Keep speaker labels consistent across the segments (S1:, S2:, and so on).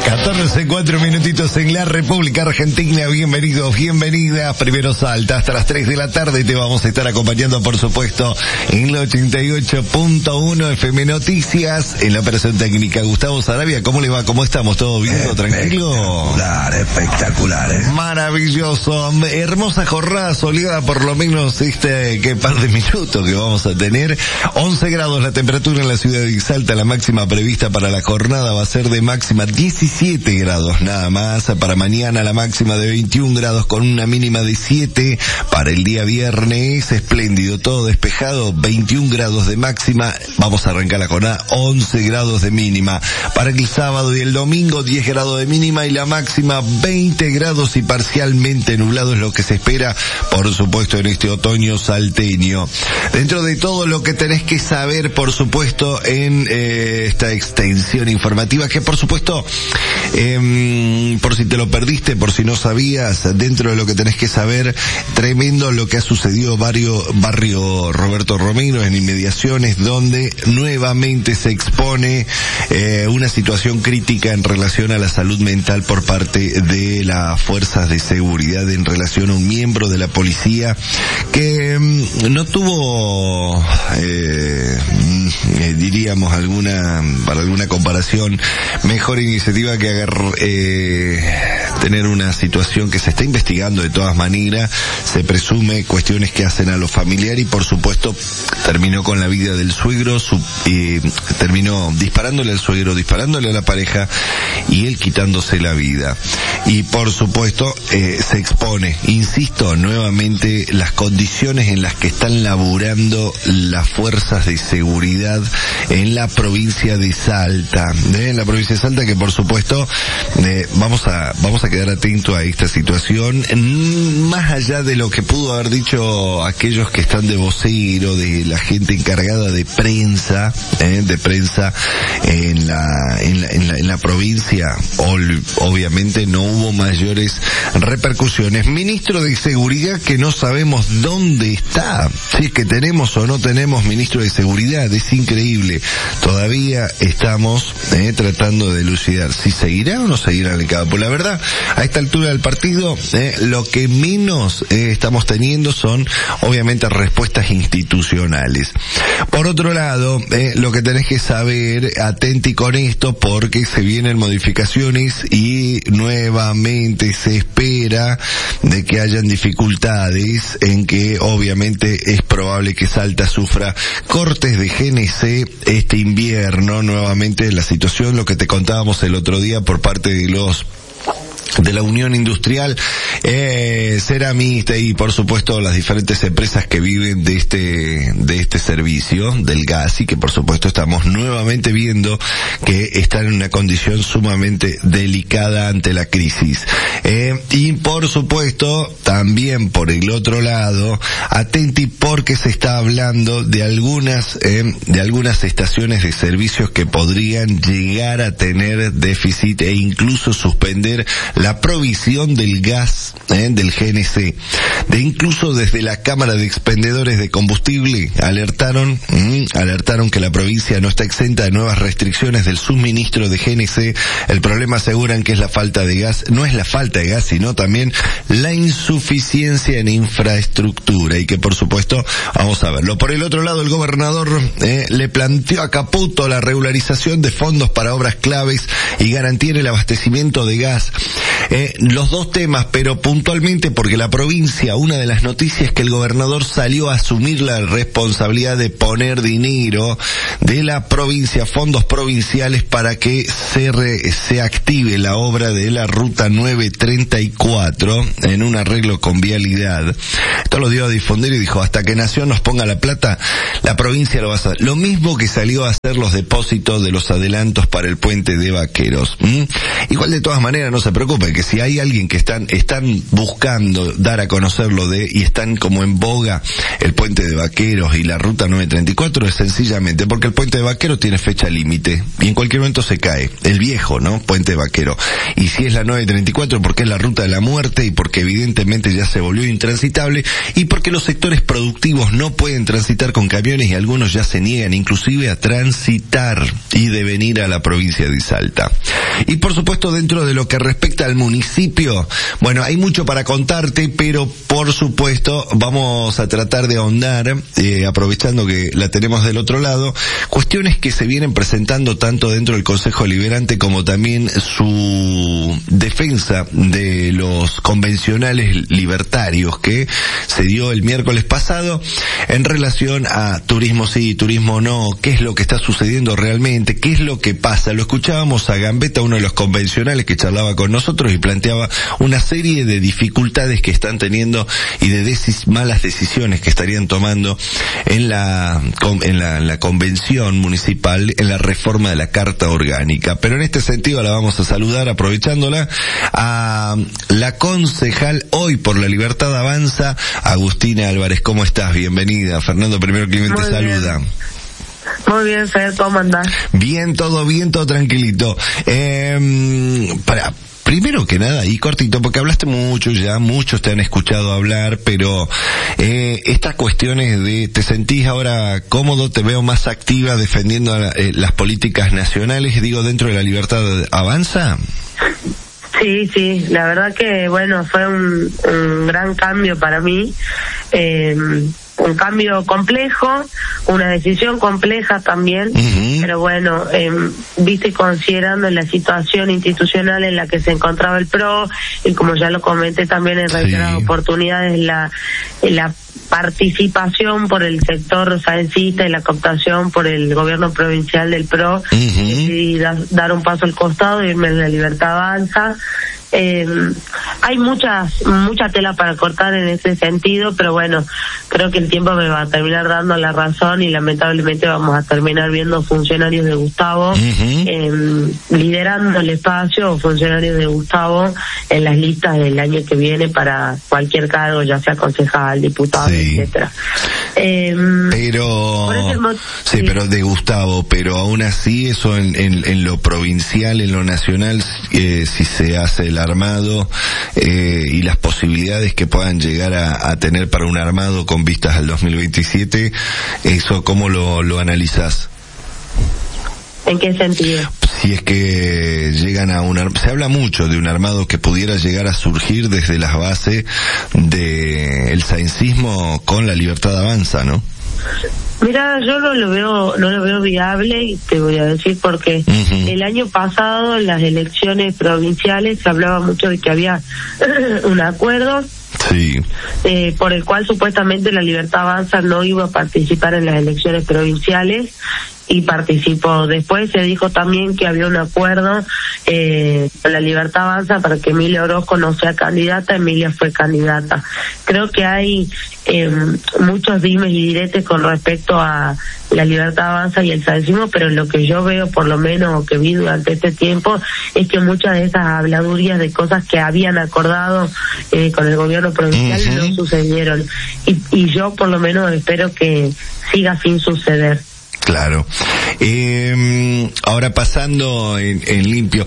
S1: 14, 4 minutitos en la República Argentina. Bienvenidos, bienvenidas. Primero Salta, hasta las 3 de la tarde te vamos a estar acompañando, por supuesto, en la 88.1 FM Noticias. En la operación técnica, Gustavo Sarabia. ¿Cómo le va? ¿Cómo estamos? ¿Todo bien? ¿Todo tranquilo?
S2: Espectacular.
S1: Maravilloso. Hermosa jornada soleada, por lo menos qué par de minutos que vamos a tener. 11 grados la temperatura en la ciudad de Salta. La máxima prevista para la jornada va a ser de máxima 17 grados nada más. Para mañana la máxima de 21 grados con una mínima de 7. Para el día viernes, espléndido, todo despejado, 21 grados de máxima. Vamos a arrancar la jornada, 11 grados de mínima. Para el sábado y el domingo, 10 grados de mínima y la máxima 20 grados y parcialmente nublado es lo que se espera, por supuesto, en este otoño salteño. Dentro de todo lo que tenés que saber, por supuesto, en esta extensión informativa, que por supuesto, por si te lo perdiste, por si no sabías, dentro de lo que tenés que saber, tremendo lo que ha sucedido barrio Roberto Romero, en inmediaciones, donde nuevamente se expone una situación crítica en relación a la salud mental por parte de las fuerzas de seguridad en relación a un miembro de la policía que no tuvo, diríamos, para alguna comparación, mejor iniciativa que tener una situación que se está investigando de todas maneras. Se presume cuestiones que hacen a los familiares y, por supuesto, terminó con la vida del suegro, terminó disparándole al suegro, disparándole a la pareja y él quitándose la vida. Y, por supuesto, se expone, insisto, nuevamente las condiciones en las que están laburando las fuerzas de seguridad en la provincia de Salta. En la provincia de Salta, que por supuesto vamos a quedar atentos a esta situación, más allá de lo que pudo haber dicho aquellos que están de vocero, de la gente encargada de prensa en la provincia. Obviamente no hubo mayores repercusiones. Ministro de Seguridad que no sabemos dónde está, si es que tenemos o no tenemos ministro de Seguridad, es increíble. Todavía estamos tratando de elucidar si seguirá o no seguirá en el campo. La verdad, a esta altura del partido, lo que menos estamos teniendo son, obviamente, respuestas institucionales. Por otro lado, lo que tenés que saber, atenti con esto, porque se vienen modificaciones y nuevamente se espera de que hayan dificultades en que, obviamente, es probable que Salta sufra cortes de GNC este invierno. Nuevamente la situación, lo que te contábamos el otro día por parte de la Unión Industrial, Ceramista y, por supuesto, las diferentes empresas que viven de este servicio del gas, y que, por supuesto, estamos nuevamente viendo que están en una condición sumamente delicada ante la crisis. Y, por supuesto, también por el otro lado, atenti, porque se está hablando de algunas estaciones de servicios que podrían llegar a tener déficit e incluso suspender la provisión del gas, del GNC. Incluso desde la Cámara de Expendedores de Combustible alertaron que la provincia no está exenta de nuevas restricciones del suministro de GNC. El problema, aseguran, que es la falta de gas. No es la falta de gas, sino también la insuficiencia en infraestructura, y que, por supuesto, vamos a verlo. Por el otro lado, el gobernador le planteó a Caputo la regularización de fondos para obras claves y garantía el abastecimiento de gas. Los dos temas, pero puntualmente porque la provincia, una de las noticias es que el gobernador salió a asumir la responsabilidad de poner dinero de la provincia, fondos provinciales, para que se active la obra de la ruta 934 en un arreglo con vialidad. Esto lo dio a difundir y dijo: hasta que Nación nos ponga la plata, la provincia lo va a hacer. Lo mismo que salió a hacer los depósitos de los adelantos para el puente de Vaqueros. Igual, de todas maneras, no se preocupe, porque si hay alguien que están buscando dar a conocerlo y están como en boga el puente de Vaqueros y la ruta 934, es sencillamente porque el puente de Vaqueros tiene fecha límite y en cualquier momento se cae, el viejo, ¿no? Puente de Vaqueros. Y si es la 934 porque es la ruta de la muerte y porque evidentemente ya se volvió intransitable y porque los sectores productivos no pueden transitar con camiones y algunos ya se niegan inclusive a transitar y de venir a la provincia de Salta. Y por supuesto dentro de lo que respecta al municipio, bueno, hay mucho para contarte, pero por supuesto vamos a tratar de ahondar, aprovechando que la tenemos del otro lado, cuestiones que se vienen presentando tanto dentro del Consejo Deliberante como también su defensa de los convencionales libertarios que se dio el miércoles pasado en relación a turismo sí, turismo no, qué es lo que está sucediendo realmente, qué es lo que pasa. Lo escuchábamos a Gambetta, uno de los convencionales que charlaba con nosotros y planteaba una serie de dificultades que están teniendo y de malas decisiones que estarían tomando en la convención municipal en la reforma de la Carta Orgánica. Pero en este sentido la vamos a saludar, aprovechándola, a la concejal hoy por la Libertad Avanza, Agustina Álvarez. ¿Cómo estás? Bienvenida. Fernando Primero Climent te saluda.
S3: Muy bien, Fer, ¿cómo andás?
S1: Bien, todo tranquilito. Primero que nada, y cortito, porque hablaste mucho ya, muchos te han escuchado hablar, pero estas cuestiones de, ¿te sentís ahora cómodo? Te veo más activa defendiendo las políticas nacionales, digo, dentro de la Libertad Avanza.
S3: Sí, la verdad que, bueno, fue un gran cambio para mí, un cambio complejo, una decisión compleja también, pero bueno, viste, considerando la situación institucional en la que se encontraba el PRO, y como ya lo comenté también en reiteradas oportunidades, la participación por el sector saencista y la cooptación por el gobierno provincial del PRO, decidí dar un paso al costado y irme en la Libertad Avanza. Hay mucha tela para cortar en ese sentido, pero bueno, creo que el tiempo me va a terminar dando la razón y lamentablemente vamos a terminar viendo funcionarios de Gustavo liderando el espacio, o funcionarios de Gustavo en las listas del año que viene para cualquier cargo, ya sea concejal, diputado, etcétera.
S1: Pero de Gustavo, pero aún así eso en lo provincial, en lo nacional, si se hace el armado y las posibilidades que puedan llegar a tener para un armado con vistas al 2027, eso ¿cómo lo analizás?
S3: ¿En qué sentido?
S1: Si es que llegan a se habla mucho de un armado que pudiera llegar a surgir desde las bases del saencismo con la Libertad Avanza, ¿no?
S3: Mira, yo no lo veo viable, y te voy a decir por qué. El año pasado, en las elecciones provinciales, se hablaba mucho de que había un acuerdo por el cual supuestamente la Libertad Avanza no iba a participar en las elecciones provinciales, y participó. Después se dijo también que había un acuerdo con la Libertad Avanza para que Emilia Orozco no sea candidata. Emilia fue candidata. Creo que hay muchos dimes y diretes con respecto a la Libertad Avanza y el saencismo, pero lo que yo veo, por lo menos, o que vi durante este tiempo, es que muchas de esas habladurías de cosas que habían acordado con el gobierno provincial no sucedieron, y yo por lo menos espero que siga sin suceder.
S1: Claro. Ahora pasando en limpio,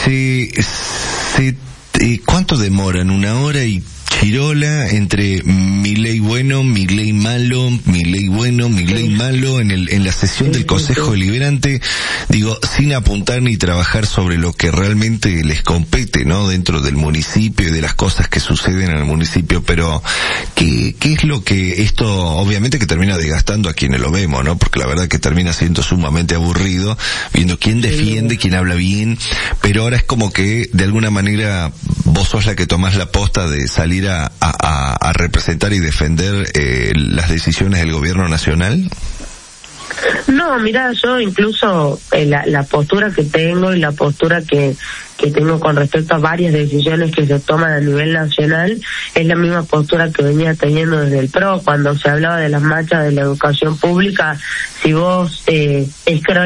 S1: ¿cuánto demoran? ¿Una hora y chirola entre Milei bueno, Milei malo, Milei bueno, Milei malo en la sesión del Consejo Deliberante? Digo, sin apuntar ni trabajar sobre lo que realmente les compete, ¿no? Dentro del municipio y de las cosas que suceden en el municipio, pero ¿qué es lo que esto, obviamente que termina desgastando a quienes lo vemos, ¿no? Porque la verdad que termina siendo sumamente aburrido, viendo quién defiende, quién habla bien, pero ahora es como que de alguna manera vos sos la que tomás la posta de salir a representar y defender las decisiones del gobierno nacional.
S3: No, mira, yo incluso la postura que tengo y la postura que tengo con respecto a varias decisiones que se toman a nivel nacional es la misma postura que venía teniendo desde el PRO cuando se hablaba de las marchas de la educación pública. Si vos